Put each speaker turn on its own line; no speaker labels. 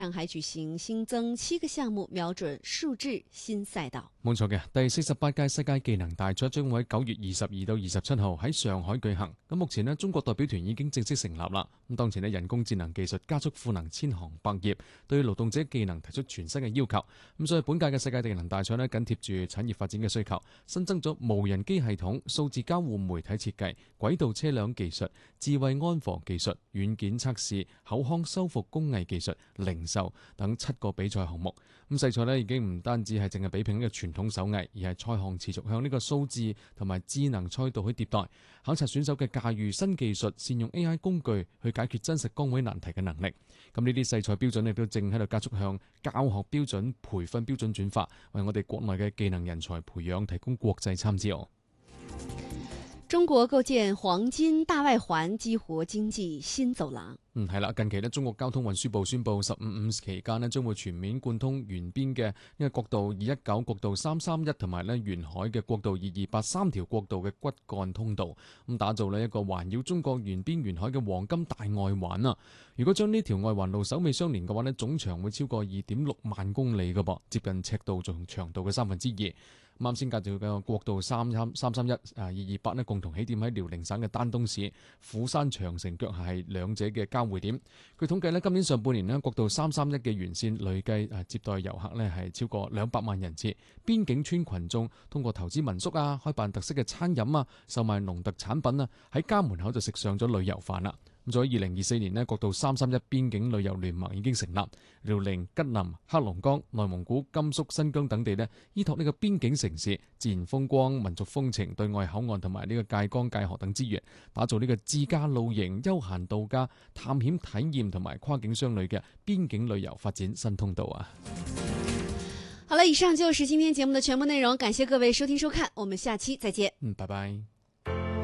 上海舉行新增7個項目，瞄準數字新賽道。
冇錯嘅，第48屆世界技能大賽將會喺9月22到27號喺上海舉行。咁目前呢，中國代表團已經正式成立啦。咁當前呢，人工智能技術加速賦能千行百業，對勞動者技能提出全新嘅要求。咁所以本屆嘅世界技能大賽呢，緊貼住產業發展嘅需求，新增咗無人機系統、數字交互媒體設計、軌道車輛技術、智慧安防技術、軟件測試、口腔修復工藝技術、零售等7個比賽項目。咁世賽呢，已經唔單止係淨係比拼呢個傳統手藝，而係賽項持續向呢個數字同埋智能賽道去迭代，考察選手嘅駕馭新技術、善用 AI 工具去解決真實崗位難題嘅能力。咁呢啲世賽標準亦都正喺度加速向教學標準、培訓標準轉化，為我哋國內嘅技能人才培養提供國際參照。
中國構建黃金大外環，激活經濟新走廊。
係啦，近期呢，中國交通運輸部宣布15.5期間呢，將會全面貫通沿邊嘅呢個國道219、國道331同埋呢沿海嘅國道2283條國道嘅骨幹通道，咁打造呢一個環繞中國沿邊沿海嘅黃金大外環啊！如果將呢條外環路首尾相連嘅話呢，總長會超過2.6萬公里嘅噃，接近赤道仲長度嘅2/3。啱先介紹嘅國道331、228呢，共同起點喺遼寧省嘅丹東市，虎山長城腳下係兩者嘅交匯點。據統計呢，今年上半年呢，國道331嘅沿線累計接待遊客呢係超過200萬人次。邊境村群眾通過投資民宿啊、開辦特色嘅餐飲啊、售賣農特產品啊，喺家門口就食上咗旅遊飯啦。咁在2024年呢，國道331邊境旅遊聯盟已經成立，遼寧、吉林、黑龍江、內蒙古、甘肅、新疆等地呢，依託呢個邊境城市自然風光、民族風情、對外口岸同埋呢個界江界河等資源，打造呢個自駕露營、休閒度假、探險體驗同埋跨境商旅嘅邊境旅遊發展新通道啊！
好了，以上就是今天節目的全部內容，感謝各位收聽收看，我們下期再見。
拜拜。